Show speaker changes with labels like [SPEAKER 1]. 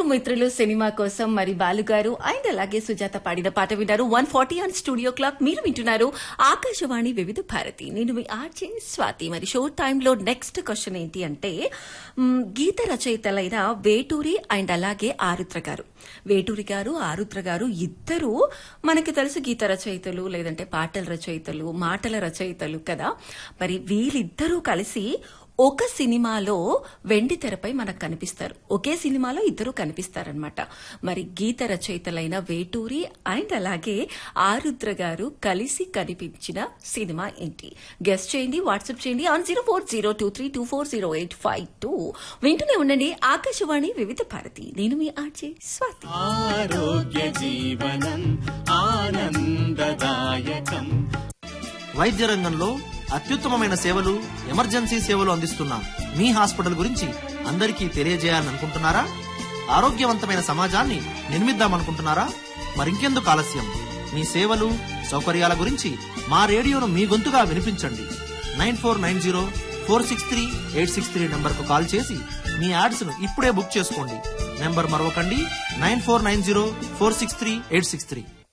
[SPEAKER 1] మిత్రులు సినిమా కోసం మరి బాలుగారు అండ్ అలాగే సుజాత పాడిన పాట విన్నారు. 1:40 ఆన్ స్టూడియో క్లాక్. మీరు వింటున్నారు ఆకాశవాణి వివిధ భారతి. నేను మీ ఆర్జే స్వాతి. మరి షో టైంలో నెక్స్ట్ క్వశ్చన్ ఏంటి అంటే గీత రచయితలైన వేటూరి అండ్ అలాగే ఆరుద్ర గారు. వేటూరి గారు ఆరుద్ర గారు ఇద్దరు మనకి తెలుసు గీత రచయితలు, లేదంటే పాటల రచయితలు, మాటల రచయితలు కదా. మరి వీళ్ళిద్దరూ కలిసి ఒక సినిమాలో వెండి తెరపై మనకు కనిపిస్తారు. ఒకే సినిమాలో ఇద్దరు కనిపిస్తారనమాట. మరి గీత రచయితలైన వేటూరి అండ్ అలాగే ఆరుద్ర గారు కలిసి కనిపించిన సినిమా ఏంటి? గెస్ట్ చేయండి, వాట్సాప్ చేయండి ఆన్ 0403240852. వింటూనే ఉండండి ఆకాశవాణి వివిధ భారతి. నేను మీ ఆర్జే స్వాతి.
[SPEAKER 2] ఆరోగ్య జీవనం ఆనందదాయకం.
[SPEAKER 3] వైద్య రంగంలో అత్యుత్తమమైన సేవలు, ఎమర్జెన్సీ సేవలు అందిస్తున్న మీ హాస్పిటల్ గురించి అందరికీ తెలియజేయాలనుకుంటున్నారా? ఆరోగ్యవంతమైన సమాజాన్ని నిర్మిద్దామనుకుంటున్నారా? మరింకెందుకు ఆలస్యం? మీ సేవలు, సౌకర్యాల గురించి మా రేడియోను మీ గొంతుగా వినిపించండి. 9490463863 నంబర్కు కాల్ చేసి మీ యాడ్స్ ను ఇప్పుడే బుక్ చేసుకోండి. నెంబర్ మరొకండి 9490463863.